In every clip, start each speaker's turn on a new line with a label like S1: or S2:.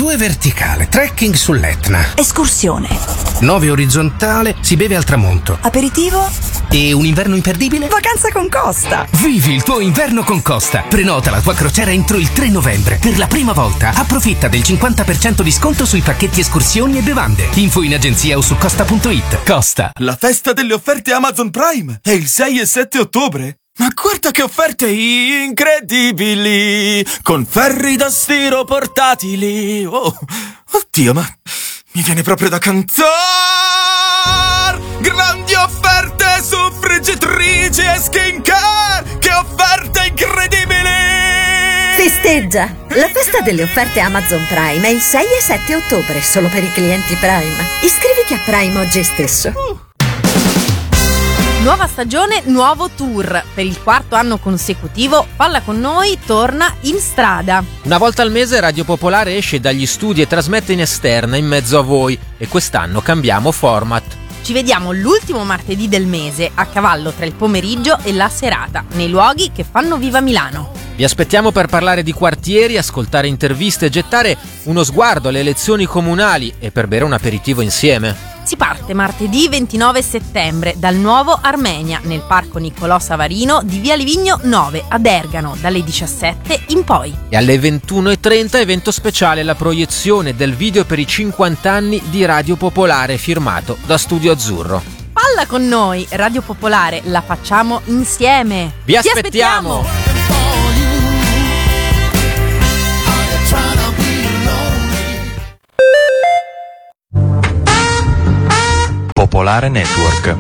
S1: 2 verticale, trekking sull'Etna.
S2: Escursione.
S1: 9 orizzontale, si beve al tramonto.
S2: Aperitivo.
S1: E un inverno imperdibile?
S2: Vacanza con Costa.
S1: Vivi il tuo inverno con Costa. Prenota la tua crociera entro il 3 novembre. Per la prima volta approfitta del 50% di sconto sui pacchetti escursioni e bevande. Info in agenzia o su costa.it. Costa.
S3: La festa delle offerte Amazon Prime è il 6 e 7 ottobre. Ma guarda che offerte incredibili! Con ferri da stiro portatili. Oh, oddio, ma mi viene proprio da cantare! Grandi offerte su friggitrici e skincare! Che offerte incredibili!
S4: Festeggia! La festa delle offerte Amazon Prime è il 6 e 7 ottobre, solo per i clienti Prime. Iscriviti a Prime oggi stesso.
S5: Nuova stagione, nuovo tour. Per il 4º anno consecutivo, Palla con noi torna in strada.
S6: Una volta al mese Radio Popolare esce dagli studi e trasmette in esterna in mezzo a voi, e quest'anno cambiamo format.
S5: Ci vediamo l'ultimo martedì del mese, a cavallo tra il pomeriggio e la serata, nei luoghi che fanno viva Milano.
S6: Vi aspettiamo per parlare di quartieri, ascoltare interviste, gettare uno sguardo alle elezioni comunali e per bere un aperitivo insieme.
S5: Si parte martedì 29 settembre dal Nuovo Armenia, nel Parco Niccolò Savarino di Via Livigno 9 a Bergamo, dalle 17 in poi.
S6: E alle 21:30 evento speciale, la proiezione del video per i 50 anni di Radio Popolare firmato da Studio Azzurro.
S5: Palla con noi, Radio Popolare, la facciamo insieme.
S6: Vi aspettiamo!
S7: Popolare Network.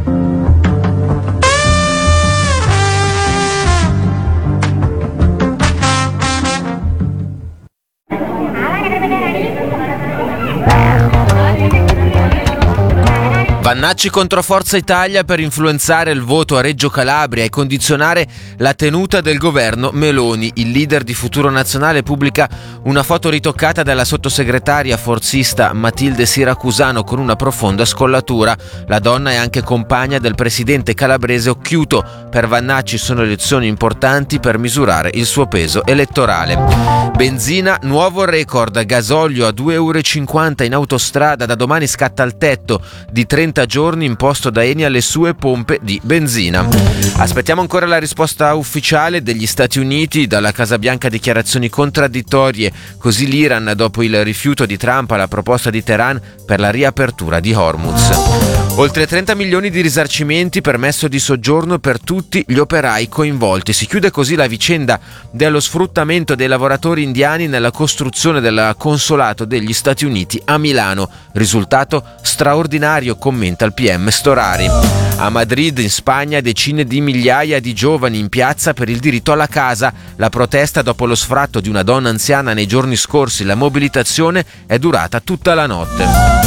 S6: Vannacci contro Forza Italia per influenzare il voto a Reggio Calabria e condizionare la tenuta del governo Meloni. Il leader di Futuro Nazionale pubblica una foto ritoccata dalla sottosegretaria forzista Matilde Siracusano con una profonda scollatura. La donna è anche compagna del presidente calabrese Occhiuto. Per Vannacci sono elezioni importanti per misurare il suo peso elettorale. Benzina, nuovo record, gasolio a 2,50 € in autostrada, da domani scatta il tetto di 30 giorni imposto da Eni alle sue pompe di benzina. Aspettiamo ancora la risposta ufficiale degli Stati Uniti. Dalla Casa Bianca dichiarazioni contraddittorie, così l'Iran dopo il rifiuto di Trump alla proposta di Teheran per la riapertura di Hormuz. Oltre 30 milioni di risarcimenti, permesso di soggiorno per tutti gli operai coinvolti. Si chiude così la vicenda dello sfruttamento dei lavoratori indiani nella costruzione del consolato degli Stati Uniti a Milano. Risultato straordinario, commenta il PM Storari. A Madrid, in Spagna, decine di migliaia di giovani in piazza per il diritto alla casa. La protesta dopo lo sfratto di una donna anziana nei giorni scorsi. La mobilitazione è durata tutta la notte.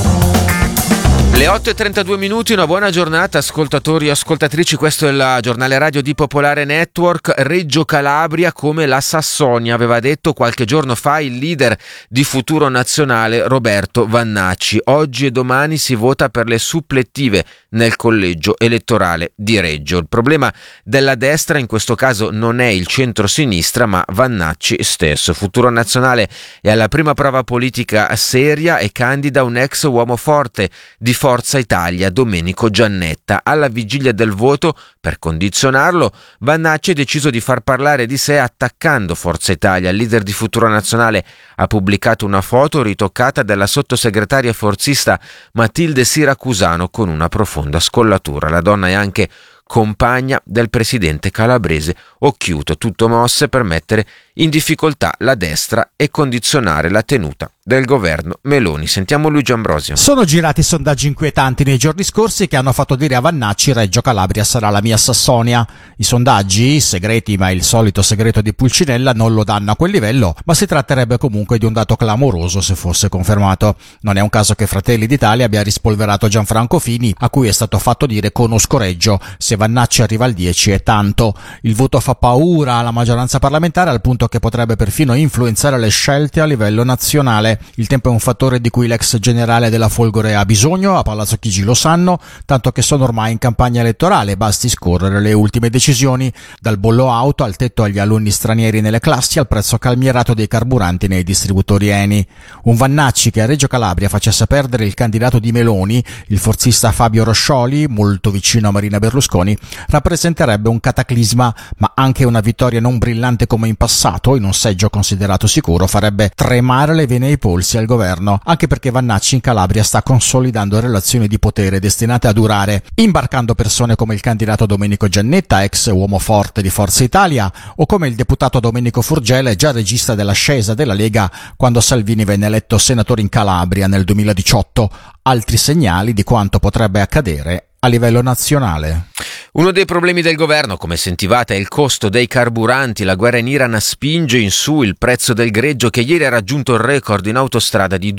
S6: Le 8:32, una buona giornata ascoltatori e ascoltatrici, questo è il giornale radio di Popolare Network. Reggio Calabria come la Sassonia, aveva detto qualche giorno fa il leader di Futuro Nazionale Roberto Vannacci. Oggi e domani si vota per le supplettive nel collegio elettorale di Reggio. Il problema della destra in questo caso non è il centro-sinistra ma Vannacci stesso. Futuro Nazionale è alla prima prova politica seria e candida un ex uomo forte di Forza Italia, Domenico Giannetta. Alla vigilia del voto, per condizionarlo, Vannacci ha deciso di far parlare di sé attaccando Forza Italia. Il leader di Futuro Nazionale ha pubblicato una foto ritoccata della sottosegretaria forzista Matilde Siracusano con una profonda scollatura. La donna è anche compagna del presidente calabrese Occhiuto, tutto mosse per mettere in difficoltà la destra e condizionare la tenuta del governo Meloni. Sentiamo Luigi Ambrosio.
S8: Sono girati sondaggi inquietanti nei giorni scorsi che hanno fatto dire a Vannacci: Reggio Calabria sarà la mia Sassonia. I sondaggi, segreti ma il solito segreto di Pulcinella, non lo danno a quel livello, ma si tratterebbe comunque di un dato clamoroso se fosse confermato. Non è un caso che Fratelli d'Italia abbia rispolverato Gianfranco Fini, a cui è stato fatto dire: conosco Reggio, se Vannacci arriva al 10 è tanto. Il voto fa paura alla maggioranza parlamentare, al punto fatto che potrebbe perfino influenzare le scelte a livello nazionale. Il tempo è un fattore di cui l'ex generale della Folgore ha bisogno, a Palazzo Chigi lo sanno, tanto che sono ormai in campagna elettorale, basti scorrere le ultime decisioni, dal bollo auto al tetto agli alunni stranieri nelle classi al prezzo calmierato dei carburanti nei distributori Eni. Un Vannacci che a Reggio Calabria facesse perdere il candidato di Meloni, il forzista Fabio Roscioli, molto vicino a Marina Berlusconi, rappresenterebbe un cataclisma, ma anche una vittoria non brillante come in passato, in un seggio considerato sicuro, farebbe tremare le vene ai polsi al governo, anche perché Vannacci in Calabria sta consolidando relazioni di potere destinate a durare, imbarcando persone come il candidato Domenico Giannetta, ex uomo forte di Forza Italia, o come il deputato Domenico Furgele, già regista dell'ascesa della Lega quando Salvini venne eletto senatore in Calabria nel 2018, altri segnali di quanto potrebbe accadere a livello nazionale.
S6: Uno dei problemi del governo, come sentivate, è il costo dei carburanti. La guerra in Iran spinge in su il prezzo del greggio, che ieri ha raggiunto il record in autostrada di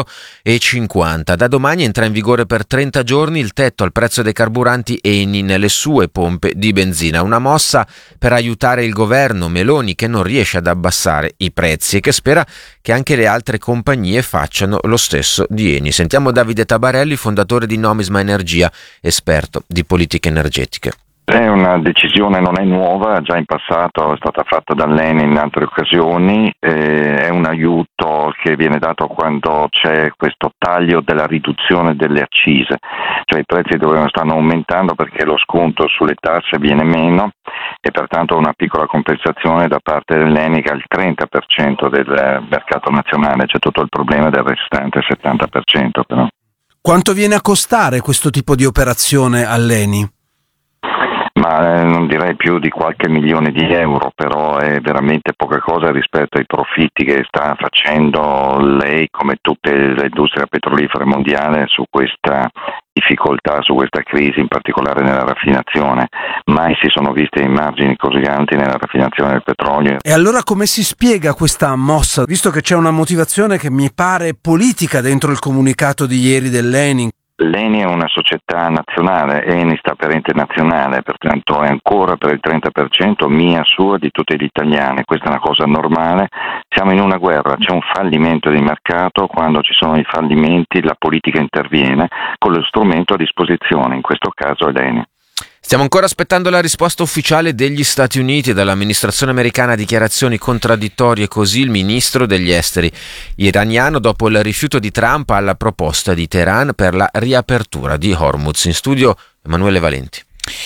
S6: €2,50. Da domani entra in vigore per 30 giorni il tetto al prezzo dei carburanti Eni nelle sue pompe di benzina. Una mossa per aiutare il governo Meloni, che non riesce ad abbassare i prezzi e che spera che anche le altre compagnie facciano lo stesso di Eni. Sentiamo Davide Tabarelli, fondatore di Nomisma Energia, esperto di politiche energetiche.
S9: È una decisione, non è nuova, già in passato è stata fatta dall'Eni in altre occasioni, è un aiuto che viene dato quando c'è questo taglio della riduzione delle accise, cioè i prezzi stanno aumentando perché lo sconto sulle tasse viene meno e pertanto una piccola compensazione da parte dell'Eni che ha il 30% del mercato nazionale, c'è tutto il problema del restante 70% però.
S10: Quanto viene a costare questo tipo di operazione all'Eni?
S9: Ma non direi più di qualche milione di euro, però è veramente poca cosa rispetto ai profitti che sta facendo lei, come tutte le industrie petrolifere mondiali, su questa difficoltà, su questa crisi, in particolare nella raffinazione. Mai si sono viste i margini così alti nella raffinazione del petrolio.
S10: E allora come si spiega questa mossa, visto che c'è una motivazione che mi pare politica dentro il comunicato di ieri dell'Eni?
S9: L'Eni è una società nazionale, Eni sta per ente nazionale, pertanto è ancora per il 30% mia, sua, di tutti gli italiani. Questa è una cosa normale. Siamo in una guerra, c'è un fallimento di mercato, quando ci sono i fallimenti la politica interviene con lo strumento a disposizione, in questo caso è l'Eni.
S6: Stiamo ancora aspettando la risposta ufficiale degli Stati Uniti e dall'amministrazione americana, dichiarazioni contraddittorie, così il ministro degli esteri iraniano dopo il rifiuto di Trump alla proposta di Teheran per la riapertura di Hormuz. In studio Emanuele Valenti.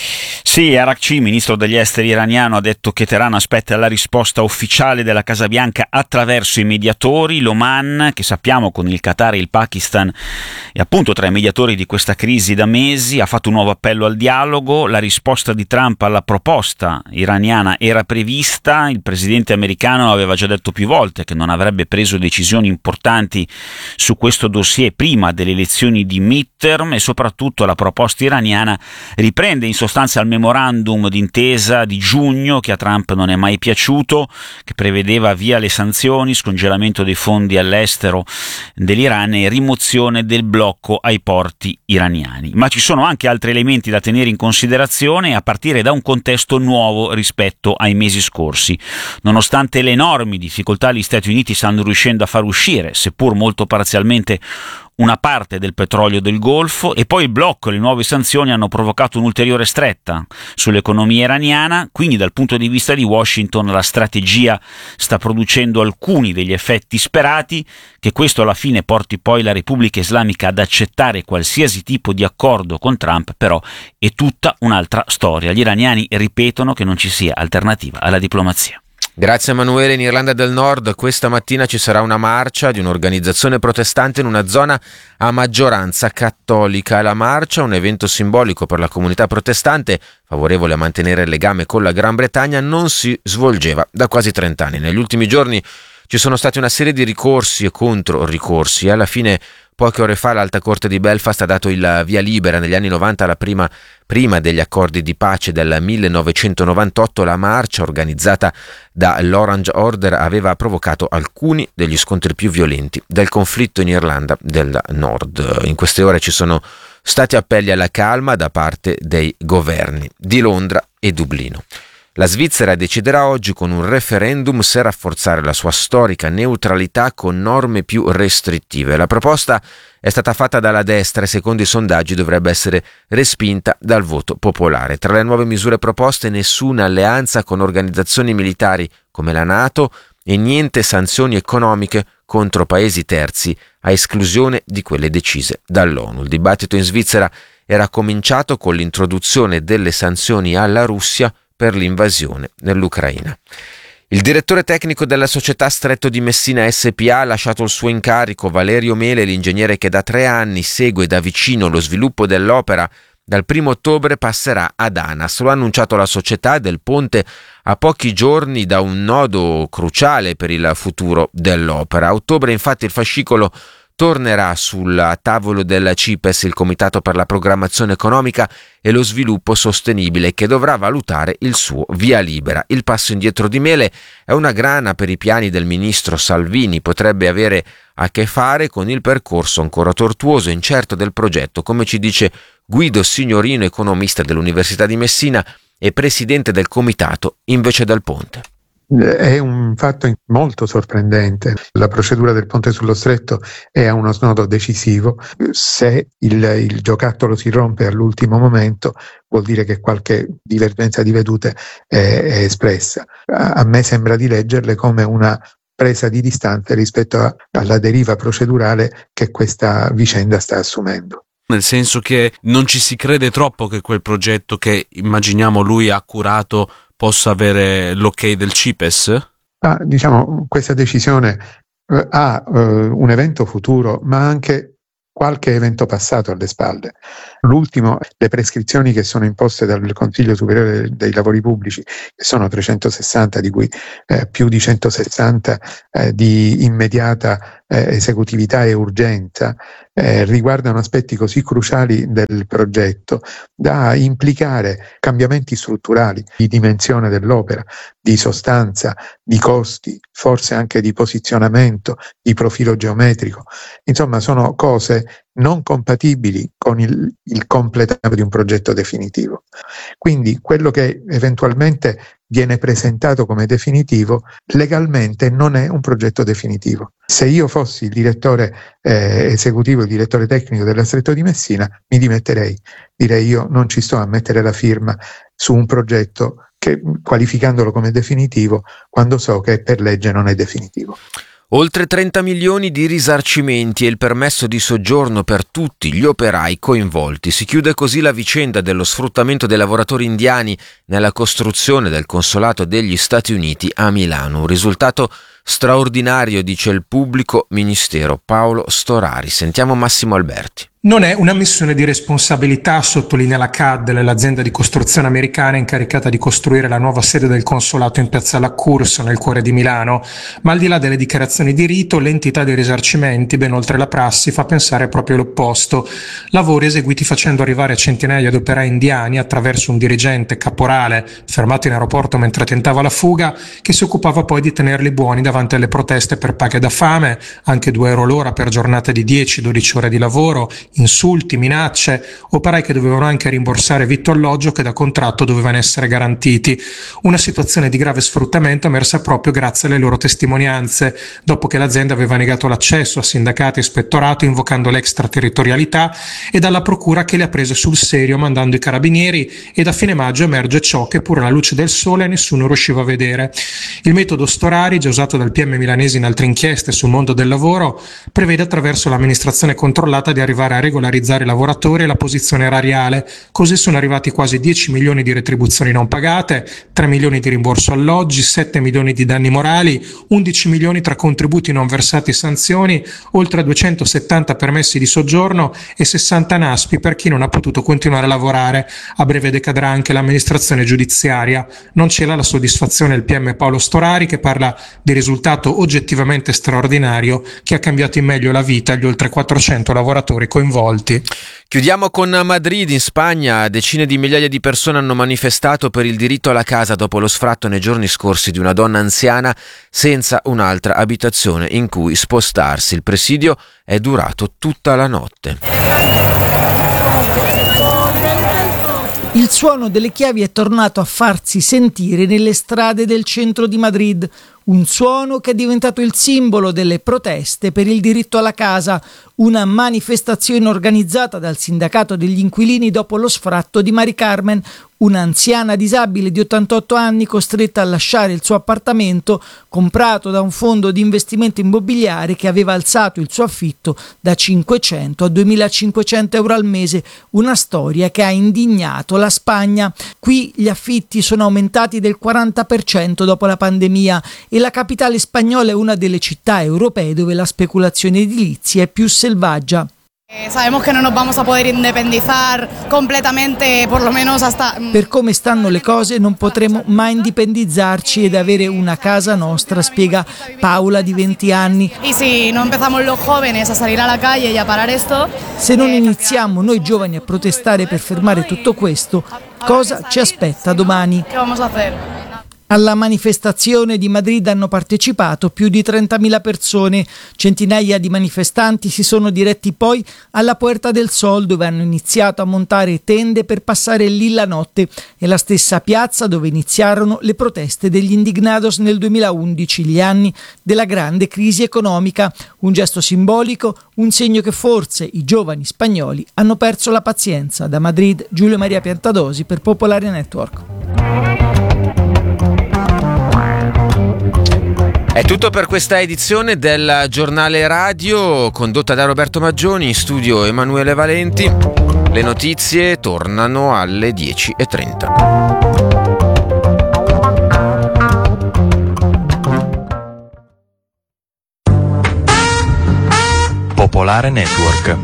S11: Sì, Arakci, ministro degli esteri iraniano, ha detto che Teheran aspetta la risposta ufficiale della Casa Bianca attraverso i mediatori. L'Oman, che sappiamo con il Qatar e il Pakistan è appunto tra i mediatori di questa crisi da mesi, ha fatto un nuovo appello al dialogo. La risposta di Trump alla proposta iraniana era prevista. Il presidente americano aveva già detto più volte che non avrebbe preso decisioni importanti su questo dossier prima delle elezioni di midterm, e soprattutto la proposta iraniana riprende in sostanza il memorandum d'intesa di giugno che a Trump non è mai piaciuto, che prevedeva via le sanzioni, scongelamento dei fondi all'estero dell'Iran e rimozione del blocco ai porti iraniani. Ma ci sono anche altri elementi da tenere in considerazione, a partire da un contesto nuovo rispetto ai mesi scorsi. Nonostante le enormi difficoltà, gli Stati Uniti stanno riuscendo a far uscire, seppur molto parzialmente, una parte del petrolio del Golfo, e poi il blocco e le nuove sanzioni hanno provocato un'ulteriore stretta sull'economia iraniana. Quindi dal punto di vista di Washington la strategia sta producendo alcuni degli effetti sperati. Che questo alla fine porti poi la Repubblica Islamica ad accettare qualsiasi tipo di accordo con Trump, però è tutta un'altra storia. Gli iraniani ripetono che non ci sia alternativa alla diplomazia.
S6: Grazie Emanuele. In Irlanda del Nord questa mattina ci sarà una marcia di un'organizzazione protestante in una zona a maggioranza cattolica. La marcia, un evento simbolico per la comunità protestante, favorevole a mantenere il legame con la Gran Bretagna, non si svolgeva da quasi 30 anni. Negli ultimi giorni ci sono stati una serie di ricorsi e controricorsi e alla fine, poche ore fa, l'Alta Corte di Belfast ha dato il via libera. Negli anni 90, prima degli accordi di pace del 1998, la marcia organizzata dall'Orange Order aveva provocato alcuni degli scontri più violenti del conflitto in Irlanda del Nord. In queste ore ci sono stati appelli alla calma da parte dei governi di Londra e Dublino. La Svizzera deciderà oggi con un referendum se rafforzare la sua storica neutralità con norme più restrittive. La proposta è stata fatta dalla destra e secondo i sondaggi dovrebbe essere respinta dal voto popolare. Tra le nuove misure proposte nessuna alleanza con organizzazioni militari come la NATO e niente sanzioni economiche contro paesi terzi a esclusione di quelle decise dall'ONU. Il dibattito in Svizzera era cominciato con l'introduzione delle sanzioni alla Russia per l'invasione nell'Ucraina. Il direttore tecnico della società Stretto di Messina SpA ha lasciato il suo incarico. Valerio Mele, l'ingegnere che da 3 anni segue da vicino lo sviluppo dell'opera, dal 1 ottobre passerà ad ANAS. Lo ha annunciato la società del ponte a pochi giorni da un nodo cruciale per il futuro dell'opera. A ottobre infatti il fascicolo tornerà sul tavolo del CIPES, il Comitato per la Programmazione Economica e lo Sviluppo Sostenibile, che dovrà valutare il suo via libera. Il passo indietro di Mele è una grana per i piani del ministro Salvini, potrebbe avere a che fare con il percorso ancora tortuoso e incerto del progetto, come ci dice Guido Signorino, economista dell'Università di Messina e presidente del Comitato Invece del Ponte.
S12: È un fatto molto sorprendente. La procedura del ponte sullo stretto è a uno snodo decisivo. Se il giocattolo si rompe all'ultimo momento, vuol dire che qualche divergenza di vedute è espressa. A me sembra di leggerle come una presa di distanza rispetto alla deriva procedurale che questa vicenda sta assumendo.
S13: Nel senso che non ci si crede troppo che quel progetto che immaginiamo lui ha curato possa avere l'ok del CIPES?
S12: Questa decisione ha un evento futuro, ma anche qualche evento passato alle spalle. L'ultimo, le prescrizioni che sono imposte dal Consiglio Superiore dei Lavori Pubblici, che sono 360, di cui più di 160 di immediata esecutività e urgenza, riguardano aspetti così cruciali del progetto da implicare cambiamenti strutturali di dimensione dell'opera, di sostanza, di costi, forse anche di posizionamento, di profilo geometrico. Insomma, sono cose non compatibili con il completamento di un progetto definitivo. Quindi quello che eventualmente viene presentato come definitivo legalmente non è un progetto definitivo. Se io fossi il direttore esecutivo, il direttore tecnico della Stretto di Messina, mi dimetterei. Direi: io non ci sto a mettere la firma su un progetto qualificandolo come definitivo quando so che per legge non è definitivo.
S6: Oltre 30 milioni di risarcimenti e il permesso di soggiorno per tutti gli operai coinvolti. Si chiude così la vicenda dello sfruttamento dei lavoratori indiani nella costruzione del consolato degli Stati Uniti a Milano. Un risultato straordinario, dice il pubblico ministero Paolo Storari. Sentiamo Massimo Alberti.
S14: Non è una missione di responsabilità, sottolinea la CADL, l'azienda di costruzione americana incaricata di costruire la nuova sede del consolato in piazza L'Accurso, nel cuore di Milano. Ma al di là delle dichiarazioni di rito, l'entità dei risarcimenti, ben oltre la prassi, fa pensare proprio l'opposto. Lavori eseguiti facendo arrivare centinaia di operai indiani attraverso un dirigente caporale fermato in aeroporto mentre tentava la fuga, che si occupava poi di tenerli buoni davanti alle proteste per paghe da fame, anche €2 l'ora per giornate di 10-12 ore di lavoro, insulti, minacce, operai che dovevano anche rimborsare vitto e alloggio che da contratto dovevano essere garantiti. Una situazione di grave sfruttamento emersa proprio grazie alle loro testimonianze, dopo che l'azienda aveva negato l'accesso a sindacati e ispettorato invocando l'extraterritorialità, e dalla procura che le ha prese sul serio mandando i carabinieri, e da fine maggio emerge ciò che pure alla luce del sole nessuno riusciva a vedere. Il metodo Storari, già usato dal PM milanese in altre inchieste sul mondo del lavoro, prevede attraverso l'amministrazione controllata di arrivare a regolarizzare i lavoratori e la posizione erariale. Così sono arrivati quasi 10 milioni di retribuzioni non pagate, 3 milioni di rimborso alloggi, 7 milioni di danni morali, 11 milioni tra contributi non versati e sanzioni, oltre a 270 permessi di soggiorno e 60 NASPI per chi non ha potuto continuare a lavorare. A breve decadrà anche l'amministrazione giudiziaria. Non c'era la soddisfazione del PM Paolo Storari, che parla di risultato oggettivamente straordinario che ha cambiato in meglio la vita agli oltre 400 lavoratori coinvolti.
S6: Chiudiamo con Madrid. In Spagna decine di migliaia di persone hanno manifestato per il diritto alla casa dopo lo sfratto nei giorni scorsi di una donna anziana senza un'altra abitazione in cui spostarsi. Il presidio è durato tutta la notte.
S15: Il suono delle chiavi è tornato a farsi sentire nelle strade del centro di Madrid, un suono che è diventato il simbolo delle proteste per il diritto alla casa, una manifestazione organizzata dal sindacato degli inquilini dopo lo sfratto di Mari Carmen, un'anziana disabile di 88 anni costretta a lasciare il suo appartamento comprato da un fondo di investimento immobiliare che aveva alzato il suo affitto da 500 a 2.500 euro al mese, una storia che ha indignato la Spagna. Qui gli affitti sono aumentati del 40% dopo la pandemia e la capitale spagnola è una delle città europee dove la speculazione edilizia è più selvaggia.
S16: Sabemos que no nos vamos a poder independizar completamente, por lo menos hasta...
S15: Per come stanno le cose non potremo mai indipendizzarci ed avere una casa nostra, spiega Paola di 20 anni.
S16: Y si no empezamos los jóvenes a salir a la calle y a parar esto...
S15: Se non iniziamo noi giovani a protestare per fermare tutto questo, cosa ci aspetta domani?
S16: ¿Qué vamos a hacer?
S15: Alla manifestazione di Madrid hanno partecipato più di 30.000 persone. Centinaia di manifestanti si sono diretti poi alla Puerta del Sol, dove hanno iniziato a montare tende per passare lì la notte. È la stessa piazza dove iniziarono le proteste degli indignados nel 2011, gli anni della grande crisi economica. Un gesto simbolico, un segno che forse i giovani spagnoli hanno perso la pazienza. Da Madrid, Giulio Maria Piantadosi per Popolare Network.
S6: È tutto per questa edizione del Giornale Radio, condotta da Roberto Maggioni, in studio Emanuele Valenti. Le notizie tornano alle 10:30.
S7: Popolare Network.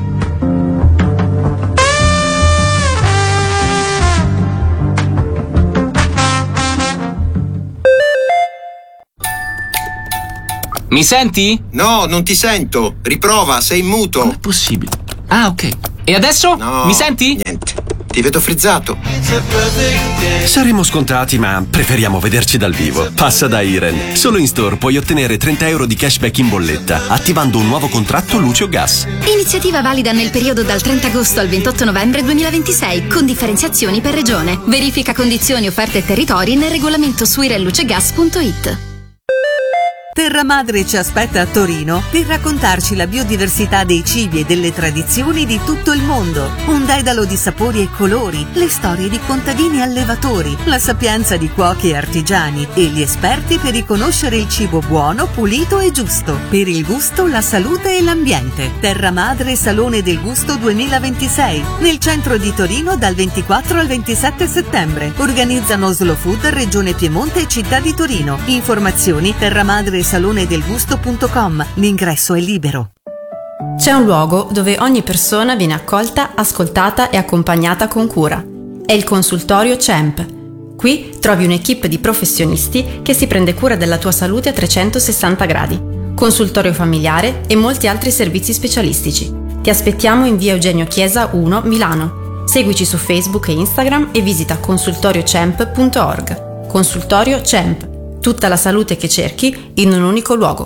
S17: Mi senti?
S18: No, non ti sento. Riprova, sei in muto.
S17: Com'è possibile? Ah, ok. E adesso?
S18: No,
S17: mi senti?
S18: Niente. Ti vedo frizzato.
S19: Saremo scontati, ma preferiamo vederci dal vivo. Passa da Iren. Solo in store puoi ottenere 30 euro di cashback in bolletta, attivando un nuovo contratto luce o gas.
S20: Iniziativa valida nel periodo dal 30 agosto al 28 novembre 2026, con differenziazioni per regione. Verifica condizioni, offerte e territori nel regolamento su irenlucegas.it.
S21: Terramadre ci aspetta a Torino per raccontarci la biodiversità dei cibi e delle tradizioni di tutto il mondo. Un dedalo di sapori e colori, le storie di contadini e allevatori, la sapienza di cuochi e artigiani e gli esperti per riconoscere il cibo buono, pulito e giusto. Per il gusto, la salute e l'ambiente. Terramadre Salone del Gusto 2026, nel centro di Torino dal 24 al 27 settembre. Organizzano Slow Food, Regione Piemonte e Città di Torino. Informazioni terramadresalonedelgusto.com. L'ingresso è libero.
S22: C'è un luogo dove ogni persona viene accolta, ascoltata e accompagnata con cura. È il consultorio CEMP. Qui trovi un'equipe di professionisti che si prende cura della tua salute a 360 gradi. Consultorio familiare e molti altri servizi specialistici. Ti aspettiamo in via Eugenio Chiesa 1, Milano. Seguici su Facebook e Instagram e visita consultoriocemp.org. Consultorio CEMP. Tutta la salute che cerchi in un unico luogo.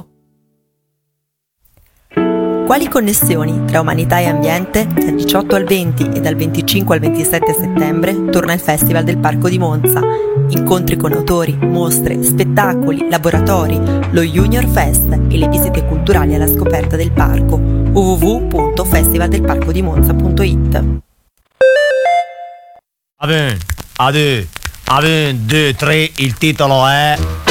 S2: Quali connessioni tra umanità e ambiente? Dal 18 al 20 e dal 25 al 27 settembre torna il Festival del Parco di Monza. Incontri con autori, mostre, spettacoli, laboratori, lo Junior Fest e le visite culturali alla scoperta del parco. www.festivaldelparcodimonza.it.
S23: A 1, 2, 3, il titolo è...